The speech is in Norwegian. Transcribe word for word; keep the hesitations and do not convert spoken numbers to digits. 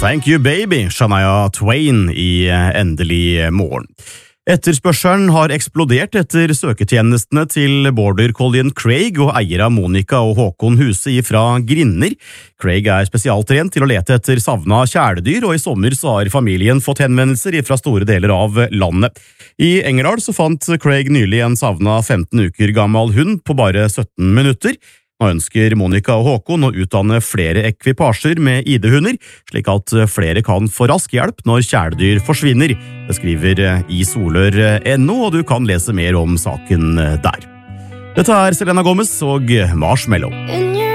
Thank You Baby, Shania Twain i Endelig morgen. Etterspørselen har eksplodert etter søketjenestene til border collien Craig og eier av Monica og Håkon Huse fra Grinner. Craig er spesialtrent til å lete etter savna kjæledyr, og i sommer så har familien fått henvendelser fra store deler av landet. I Engerdal så fant Craig nylig en savna femten uker gammel hund på bare sytten minutter. Nå ønsker Monica og Håkon å utdanne flere ekvipasjer med I D-hunder, slik at flere kan få rask hjelp når kjæledyr forsvinner. Det skriver isolør punktum no, og du kan lese mer om saken der. Dette er Selena Gomez og Marshmallow.